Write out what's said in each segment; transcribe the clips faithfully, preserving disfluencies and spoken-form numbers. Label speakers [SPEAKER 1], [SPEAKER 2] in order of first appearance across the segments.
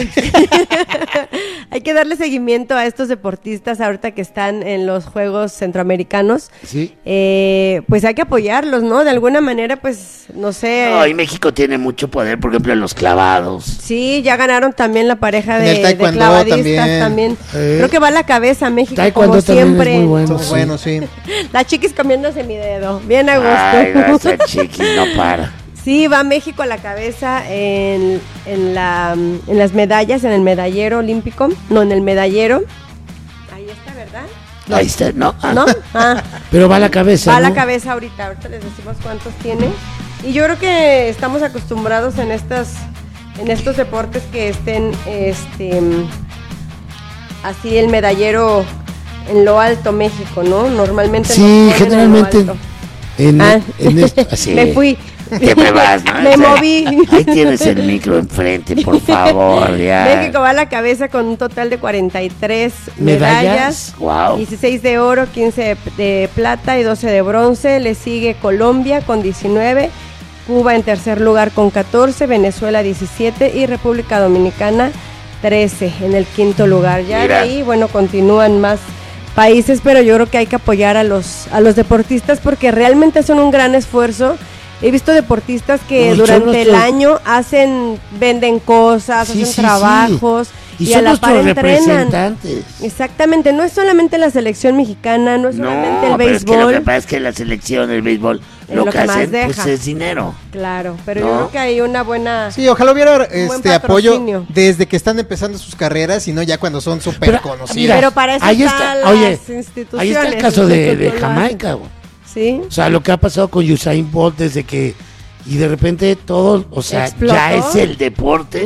[SPEAKER 1] Exactamente.
[SPEAKER 2] Hay que darle seguimiento a estos deportistas ahorita que están en los Juegos Centroamericanos.
[SPEAKER 1] Sí.
[SPEAKER 2] Eh, pues hay que apoyarlos, ¿no? De alguna manera, pues, no sé.
[SPEAKER 3] No, y México tiene mucho poder, por ejemplo, en los clavados.
[SPEAKER 2] Sí, ya ganaron también la pareja
[SPEAKER 1] En
[SPEAKER 2] de,
[SPEAKER 1] el taekwondo
[SPEAKER 2] de clavadistas
[SPEAKER 1] también.
[SPEAKER 2] también.
[SPEAKER 1] Eh.
[SPEAKER 2] Creo que va a la cabeza México
[SPEAKER 1] Taekwondo
[SPEAKER 2] como
[SPEAKER 1] también
[SPEAKER 2] siempre.
[SPEAKER 1] es muy bueno.
[SPEAKER 2] No,
[SPEAKER 1] Sí. Bueno, sí.
[SPEAKER 2] La chiquis comiéndose mi dedo, bien a
[SPEAKER 3] Ay,
[SPEAKER 2] gusto.
[SPEAKER 3] esa chiquis no para.
[SPEAKER 2] Sí, va México a la cabeza en, en, la, en las medallas, en el medallero olímpico, no, en el medallero. Ahí está, ¿verdad?
[SPEAKER 3] No. Ahí está, no. Ah.
[SPEAKER 2] ¿No? Ah.
[SPEAKER 1] Pero va a la cabeza,
[SPEAKER 2] Va a
[SPEAKER 1] ¿no?
[SPEAKER 2] la cabeza ahorita, ahorita les decimos cuántos tiene. Y yo creo que estamos acostumbrados en estas, en estos deportes que estén, este, así el medallero en lo alto México, ¿no? Normalmente
[SPEAKER 1] sí, generalmente
[SPEAKER 2] en, lo alto.
[SPEAKER 1] en,
[SPEAKER 2] ah.
[SPEAKER 1] en esto.
[SPEAKER 3] Así.
[SPEAKER 2] Me fui.
[SPEAKER 3] Te me vas, ¿no?
[SPEAKER 2] Me moví.
[SPEAKER 3] Ahí tienes el micro enfrente, por favor, ya.
[SPEAKER 2] México va a la cabeza con un total de cuarenta y tres
[SPEAKER 1] medallas.
[SPEAKER 2] medallas,
[SPEAKER 3] Wow.
[SPEAKER 2] dieciséis de oro, quince de, de plata y doce de bronce. Le sigue Colombia con diecinueve, Cuba en tercer lugar con catorce, Venezuela diecisiete y República Dominicana trece en el quinto lugar. Ya
[SPEAKER 3] Mira.
[SPEAKER 2] de ahí, bueno, continúan más países, pero yo creo que hay que apoyar a los, a los deportistas porque realmente son un gran esfuerzo. He visto deportistas que
[SPEAKER 1] No,
[SPEAKER 2] durante
[SPEAKER 1] son
[SPEAKER 2] el
[SPEAKER 1] nuestros-
[SPEAKER 2] año hacen, venden cosas,
[SPEAKER 1] Sí,
[SPEAKER 2] hacen
[SPEAKER 1] sí, sí.
[SPEAKER 2] trabajos
[SPEAKER 1] Y
[SPEAKER 2] y, a
[SPEAKER 1] son
[SPEAKER 2] la par
[SPEAKER 1] nuestros
[SPEAKER 2] entrenan.
[SPEAKER 1] representantes.
[SPEAKER 2] Exactamente, no es solamente la selección mexicana, no es solamente
[SPEAKER 3] No,
[SPEAKER 2] el
[SPEAKER 3] pero es que lo
[SPEAKER 2] béisbol.
[SPEAKER 3] que pasa es que la selección del béisbol
[SPEAKER 2] Es
[SPEAKER 3] lo,
[SPEAKER 2] lo
[SPEAKER 3] que,
[SPEAKER 2] que más
[SPEAKER 3] hacen
[SPEAKER 2] deja.
[SPEAKER 3] pues es dinero.
[SPEAKER 2] Claro, pero
[SPEAKER 3] ¿No?
[SPEAKER 2] yo creo que hay una buena...
[SPEAKER 1] Sí, ojalá hubiera
[SPEAKER 2] buen
[SPEAKER 1] este apoyo
[SPEAKER 2] patrocinio.
[SPEAKER 1] desde que están empezando sus carreras y no ya cuando son súper
[SPEAKER 3] Pero,
[SPEAKER 1] conocidos.
[SPEAKER 3] mira,
[SPEAKER 2] pero para eso
[SPEAKER 3] ahí
[SPEAKER 2] están
[SPEAKER 3] está,
[SPEAKER 2] las
[SPEAKER 3] oye,
[SPEAKER 2] instituciones.
[SPEAKER 3] ahí está el caso de, de
[SPEAKER 2] institutos lo hacen.
[SPEAKER 3] Jamaica, güey.
[SPEAKER 2] Sí,
[SPEAKER 1] O sea, lo que ha pasado con Usain Bolt desde que y de repente todo, o sea,
[SPEAKER 2] Explotó.
[SPEAKER 3] ya es el deporte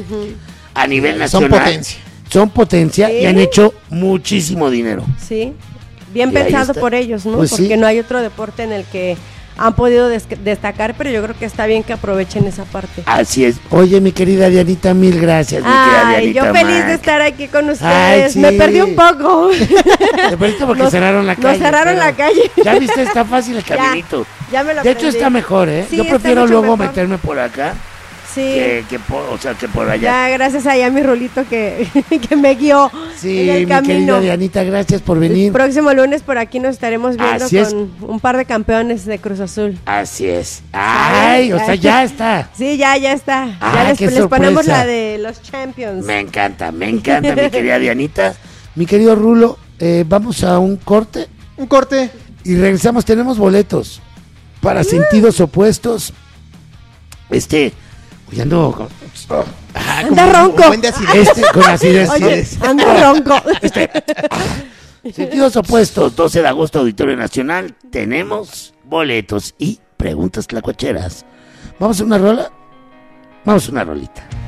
[SPEAKER 3] a nivel
[SPEAKER 1] son
[SPEAKER 3] nacional.
[SPEAKER 1] potencia.
[SPEAKER 3] Son potencia
[SPEAKER 2] Sí.
[SPEAKER 3] y han hecho muchísimo dinero.
[SPEAKER 2] sí. Bien
[SPEAKER 3] Y ahí
[SPEAKER 2] pensado
[SPEAKER 3] está.
[SPEAKER 2] por ellos, ¿no?
[SPEAKER 1] Pues
[SPEAKER 2] Porque
[SPEAKER 1] sí.
[SPEAKER 2] no hay otro deporte en el que han podido des- destacar, pero yo creo que está bien que aprovechen esa parte.
[SPEAKER 3] Así es. Oye, mi querida Dianita, mil gracias, mi querida
[SPEAKER 2] Ay,
[SPEAKER 3] Dianita.
[SPEAKER 2] yo feliz
[SPEAKER 3] Mac.
[SPEAKER 2] de estar aquí con ustedes.
[SPEAKER 3] Ay, sí.
[SPEAKER 2] Me perdí un poco.
[SPEAKER 3] Te perdiste porque
[SPEAKER 2] Nos-
[SPEAKER 3] cerraron la calle.
[SPEAKER 2] Nos cerraron
[SPEAKER 3] pero
[SPEAKER 2] la calle.
[SPEAKER 3] Ya viste, está fácil el
[SPEAKER 2] Ya,
[SPEAKER 3] caminito.
[SPEAKER 2] Ya me lo
[SPEAKER 3] De hecho,
[SPEAKER 2] aprendí.
[SPEAKER 3] está mejor, ¿eh?
[SPEAKER 2] Sí,
[SPEAKER 3] Yo
[SPEAKER 2] está
[SPEAKER 3] prefiero
[SPEAKER 2] mucho
[SPEAKER 3] luego
[SPEAKER 2] mejor.
[SPEAKER 3] meterme por acá
[SPEAKER 2] Sí.
[SPEAKER 3] que, que por, o sea, que por allá.
[SPEAKER 2] Ya, gracias ahí a mi Rulito que, que me guió
[SPEAKER 3] Sí,
[SPEAKER 2] en el
[SPEAKER 3] mi
[SPEAKER 2] camino.
[SPEAKER 3] querida Dianita, gracias por
[SPEAKER 2] El
[SPEAKER 3] venir.
[SPEAKER 2] próximo lunes por aquí nos estaremos viendo
[SPEAKER 3] Así es.
[SPEAKER 2] con un par de campeones de Cruz Azul.
[SPEAKER 3] Así es. Ay, o sea, ya está.
[SPEAKER 2] Sí, ya, ya está.
[SPEAKER 3] Ah,
[SPEAKER 2] ya les,
[SPEAKER 3] qué
[SPEAKER 2] les
[SPEAKER 3] sorpresa.
[SPEAKER 2] ponemos la de los Champions.
[SPEAKER 3] Me encanta, me encanta, mi querida Dianita.
[SPEAKER 1] Mi querido Rulo, eh, vamos a un corte
[SPEAKER 4] Un corte.
[SPEAKER 1] y regresamos. Tenemos boletos para sentidos opuestos.
[SPEAKER 3] Este, oye, ando con-
[SPEAKER 1] Ah,
[SPEAKER 2] Anda
[SPEAKER 1] como-
[SPEAKER 2] ronco.
[SPEAKER 1] como buen de acidez. Este, con acidez.
[SPEAKER 2] Oye,
[SPEAKER 1] sí.
[SPEAKER 2] ando ronco.
[SPEAKER 3] Sentidos opuestos, doce de agosto, Auditorio Nacional. Tenemos boletos y preguntas tlacuacheras.
[SPEAKER 1] Vamos a una rola.
[SPEAKER 3] Vamos a una rolita.